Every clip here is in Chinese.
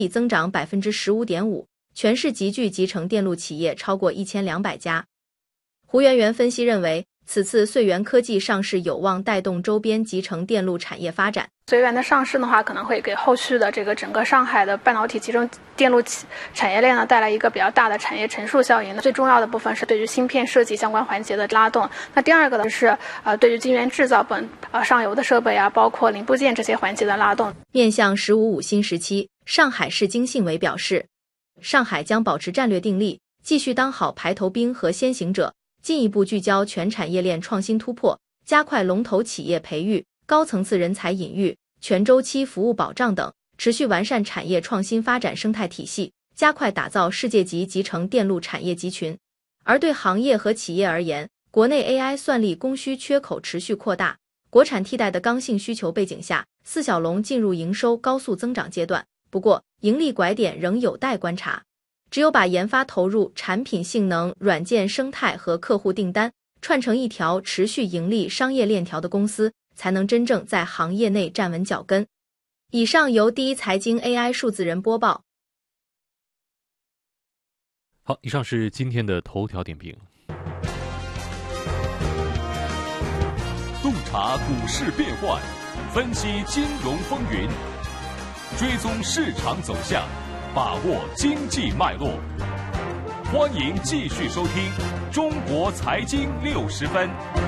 增长 15.5%， 全市集聚集成电路企业超过1200家。胡媛媛分析认为，此次穗源科技上市有望带动周边集成电路产业发展。 穗源的上市的话，可能会给后续的这个整个上海的半导体集成电路产业链呢带来一个比较大的产业乘数效应。最重要的部分是对于芯片设计相关环节的拉动。那第二个呢是对于晶圆制造上游的设备啊，包括零部件这些环节的拉动。 面向“15+5”新时期，上海市经信委表示，上海将保持战略定力，继续当好排头兵和先行者，进一步聚焦全产业链创新突破，加快龙头企业培育、高层次人才引育、全周期服务保障等，持续完善产业创新发展生态体系，加快打造世界级集成电路产业集群。而对行业和企业而言，国内 AI 算力供需缺口持续扩大，国产替代的刚性需求背景下，四小龙进入营收高速增长阶段，不过盈利拐点仍有待观察。只有把研发投入、产品性能、软件生态和客户订单串成一条持续盈利商业链条的公司，才能真正在行业内站稳脚跟。以上由第一财经 AI 数字人播报。 好，以上是今天的头条点评。 洞察股市变幻，分析金融风云，追踪市场走向，把握经济脉络。欢迎继续收听《中国财经60分》。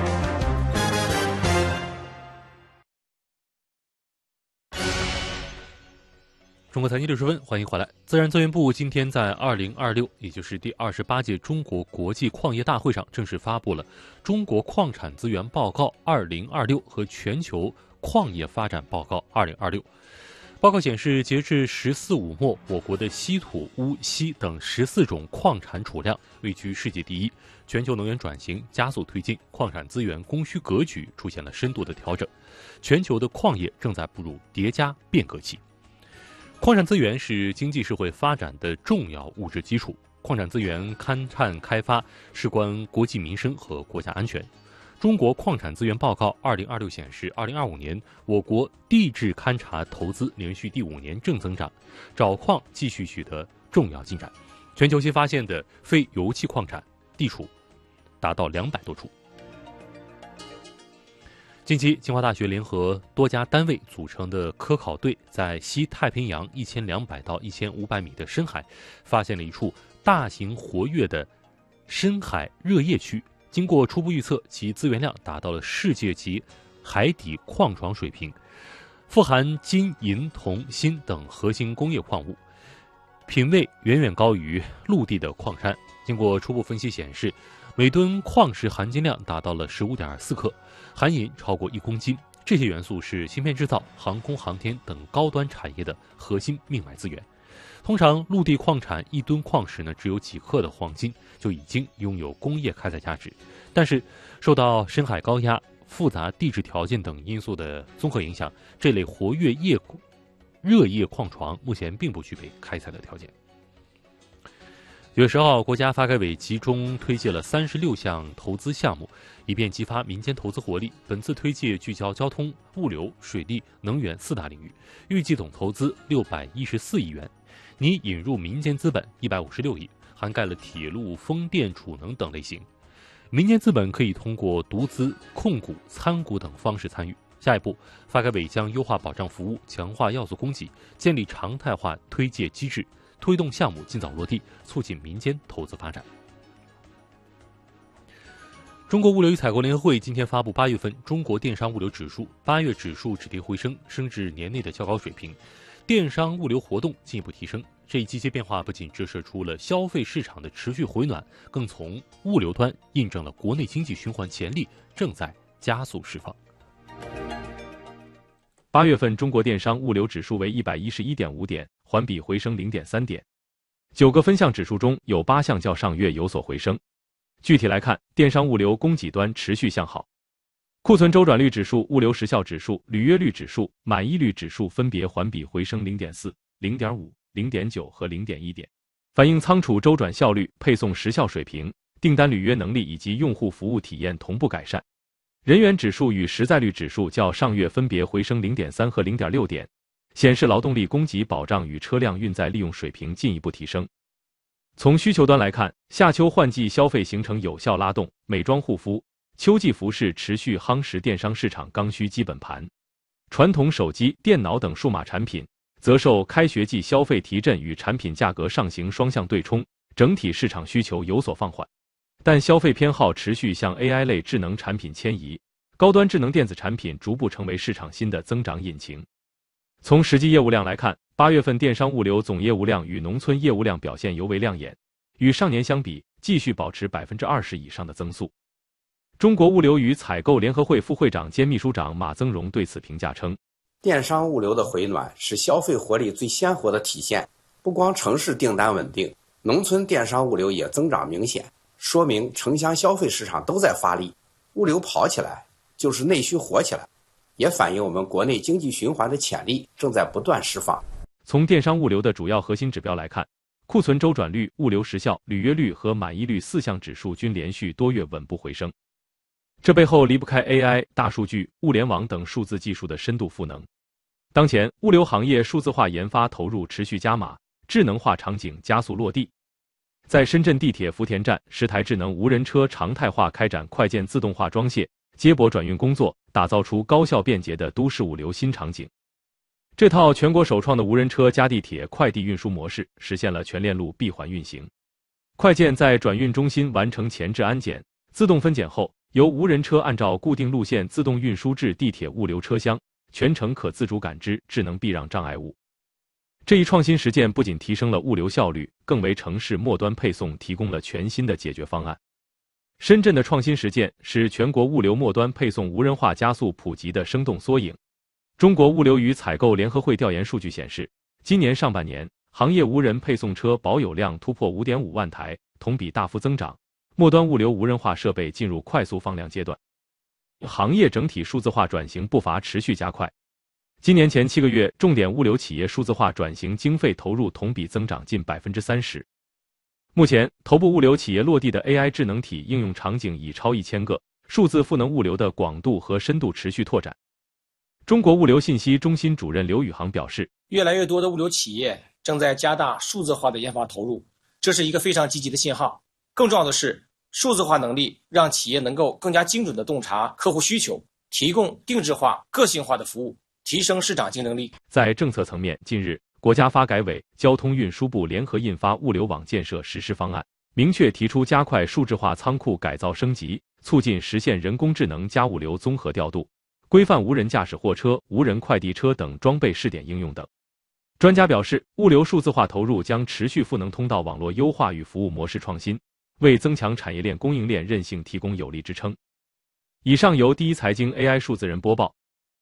中国财经60分，欢迎回来。自然资源部今天在2026，也就是第28届中国国际矿业大会上正式发布了《中国矿产资源报告2026》和《全球矿业发展报告2026》。报告显示，截至14/5末，我国的稀土、钨、锡等14种矿产储量位居世界第一。全球能源转型加速推进，矿产资源供需格局出现了深度的调整，全球的矿业正在步入叠加变革期。矿产资源是经济社会发展的重要物质基础，矿产资源勘探开发事关国计民生和国家安全。中国矿产资源报告2026显示，2025年我国地质勘察投资连续第5年正增长，找矿继续取得重要进展。全球新发现的非油气矿产地处达到200多处。近期，清华大学联合多家单位组成的科考队在西太平洋1200到1500米的深海发现了一处大型活跃的深海热液区。经过初步预测，其资源量达到了世界级海底矿床水平，富含金、银、铜、锌等核心工业矿物，品位远远高于陆地的矿山。经过初步分析显示，每吨矿石含金量达到了15.4克，含银超过1公斤。这些元素是芯片制造、航空航天等高端产业的核心命脉资源。通常陆地矿产1吨矿石只有几克的黄金就已经拥有工业开采价值，但是受到深海高压、复杂地质条件等因素的综合影响，这类活跃热液矿床目前并不具备开采的条件。9月10号，国家发改委集中推介了36项投资项目，以便激发民间投资活力。本次推介聚焦交通、物流、水利、能源4大领域，预计总投资614亿元，拟引入民间资本156亿，涵盖了铁路、风电、储能等类型。民间资本可以通过独资、控股、参股等方式参与。下一步，发改委将优化保障服务，强化要素供给，建立常态化推介机制，推动项目尽早落地，促进民间投资发展。中国物流与采购联合会今天发布8月份中国电商物流指数，8月指数止跌回升，升至年内的较高水平，电商物流活动进一步提升。这一积极变化不仅折射出了消费市场的持续回暖，更从物流端印证了国内经济循环潜力正在加速释放。 8月份中国电商物流指数为111.5点，环比回升0.3点。9个分项指数中有8项较上月有所回升。具体来看，电商物流供给端持续向好，库存周转率指数、物流时效指数、履约率指数、满意率指数分别环比回升0.4、0.5、0.9和0.1点，反映仓储周转效率、配送时效水平、订单履约能力以及用户服务体验同步改善。人员指数与实在率指数较上月分别回升0.3和0.6点， 显示劳动力供给保障与车辆运载利用水平进一步提升。从需求端来看，夏秋换季消费形成有效拉动，美妆护肤、秋季服饰持续夯实电商市场刚需基本盘。传统手机、电脑等数码产品则受开学季消费提振与产品价格上行双向对冲，整体市场需求有所放缓。但消费偏好持续向 AI 类智能产品迁移，高端智能电子产品逐步成为市场新的增长引擎。从实际业务量来看，8月份电商物流总业务量与农村业务量表现尤为亮眼，与上年相比，继续保持20%以上的增速。中国物流与采购联合会副会长兼秘书长马增荣对此评价称， 电商物流的回暖是消费活力最鲜活的体现，不光城市订单稳定，农村电商物流也增长明显，说明城乡消费市场都在发力，物流跑起来就是内需活起来，也反映我们国内经济循环的潜力正在不断释放。 从电商物流的主要核心指标来看，库存周转率、物流时效、履约率和满意率4项指数均连续多月稳步回升。这背后离不开 AI、大数据、物联网等数字技术的深度赋能。当前，物流行业数字化研发投入持续加码，智能化场景加速落地。在深圳地铁福田站，10台智能无人车常态化开展快件自动化装卸、接驳转运工作，打造出高效便捷的都市物流新场景。这套全国首创的无人车加地铁快递运输模式，实现了全链路闭环运行。快件在转运中心完成前置安检、自动分拣后，由无人车按照固定路线自动运输至地铁物流车厢，全程可自主感知智能避让障碍物。这一创新实践不仅提升了物流效率，更为城市末端配送提供了全新的解决方案。深圳的创新实践是全国物流末端配送无人化加速普及的生动缩影。中国物流与采购联合会调研数据显示，今年上半年，行业无人配送车保有量突破5.5万台，同比大幅增长。末端物流无人化设备进入快速放量阶段，行业整体数字化转型步伐持续加快。今年前7个月，重点物流企业数字化转型经费投入同比增长近30%。目前，头部物流企业落地的 AI 智能体应用场景已超1000个，数字赋能物流的广度和深度持续拓展。中国物流信息中心主任刘宇航表示， 越来越多的物流企业正在加大数字化的研发投入，这是一个非常积极的信号。更重要的是，数字化能力让企业能够更加精准地洞察客户需求，提供定制化、个性化的服务，提升市场竞争力。 在政策层面，近日，国家发改委、交通运输部联合印发物流网建设实施方案，明确提出加快数字化仓库改造升级，促进实现人工智能加物流综合调度，规范无人驾驶货车、无人快递车等装备试点应用等。专家表示，物流数字化投入将持续赋能通道网络优化与服务模式创新，为增强产业链供应链韧性提供有力支撑。以上由第一财经 AI 数字人播报。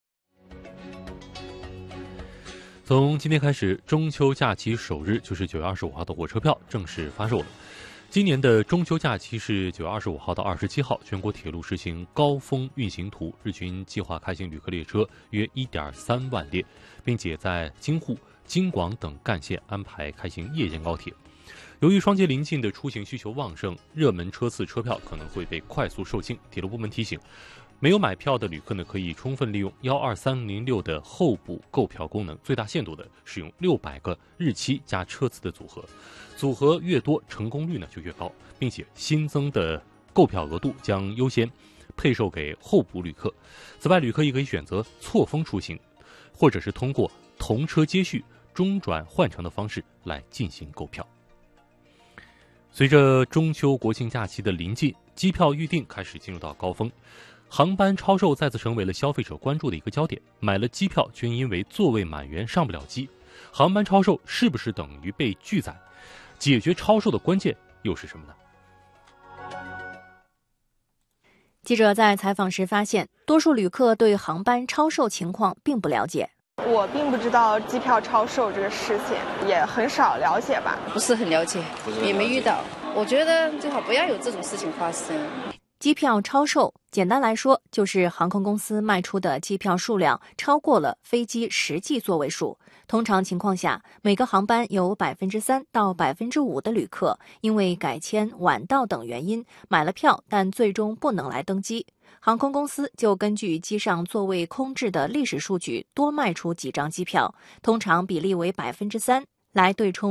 从今天开始，中秋假期首日就是9月25号的火车票正式发售了。今年的中秋假期是9月25号到27号，全国铁路实行高峰运行图，日均计划开行旅客列车约1.3万列，并且在京沪、京广等干线安排开行夜间高铁。由于双节临近的出行需求旺盛，热门车次车票可能会被快速售罄。铁路部门提醒，没有买票的旅客呢，可以充分利用12306的候补购票功能，最大限度的使用600个日期加车次的组合，组合越多，成功率呢就越高，并且新增的购票额度将优先配售给候补旅客。此外，旅客也可以选择错峰出行，或者是通过同车接续、中转换乘的方式来进行购票。随着中秋国庆假期的临近，机票预订开始进入到高峰，航班超售再次成为了消费者关注的一个焦点。买了机票却因为座位满员上不了机，航班超售是不是等于被拒载？解决超售的关键又是什么呢？ 记者在采访时发现，多数旅客对航班超售情况并不了解。 我并不知道机票超售这个事情，也很少了解吧。 不是很了解，也没遇到。我觉得最好不要有这种事情发生。 机票超售简单来说，就是航空公司卖出的机票数量超过了飞机实际座位数。通常情况下，每个航班有3%到5%的旅客因为改签、晚到等原因买了票，但最终不能来登机。航空公司就根据机上座位空置的历史数据多卖出几张机票，通常比例为3%，来对冲